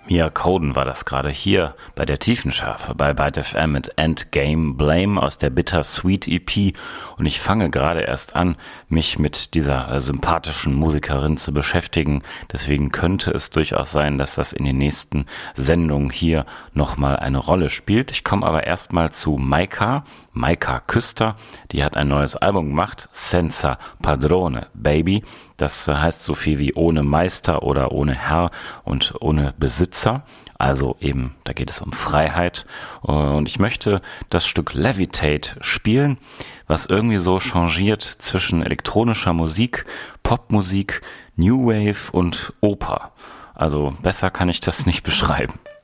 Mia Coden war das gerade hier bei der Tiefenschärfe bei Byte FM mit Endgame Blame aus der Bittersweet EP und ich fange gerade erst an, mich mit dieser sympathischen Musikerin zu beschäftigen. Deswegen könnte es durchaus sein, dass das in den nächsten Sendungen hier nochmal eine Rolle spielt. Ich komme aber erstmal zu Maika Küster. Die hat ein neues Album gemacht, Senza Padrone Baby. Das heißt so viel wie ohne Meister oder ohne Herr und ohne Besitzer. Also eben, da geht es um Freiheit. Und ich möchte das Stück Levitate spielen, was irgendwie so changiert zwischen elektronischer Musik, Popmusik, New Wave und Oper. Also besser kann ich das nicht beschreiben.